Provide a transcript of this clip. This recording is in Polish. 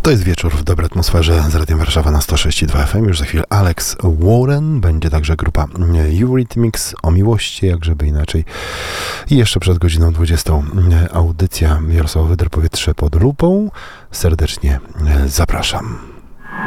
To jest wieczór w dobrej atmosferze z Radiem Warszawa na 106,2 FM. Już za chwilę Alex Warren, będzie także grupa Eurythmics o miłości, jak żeby inaczej. I jeszcze przed godziną 20 audycja Jarosław Wydr, Powietrze pod lupą. Serdecznie zapraszam.